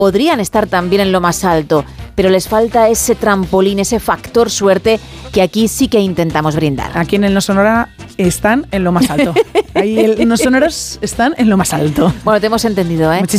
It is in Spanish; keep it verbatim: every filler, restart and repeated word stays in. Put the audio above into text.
podrían estar también en lo más alto, pero les falta ese trampolín, ese factor suerte que aquí sí que intentamos brindar. Aquí en el No Sonora están en lo más alto. Ahí el No Sonoros están en lo más alto. Bueno, te hemos entendido, ¿eh? Muchísimas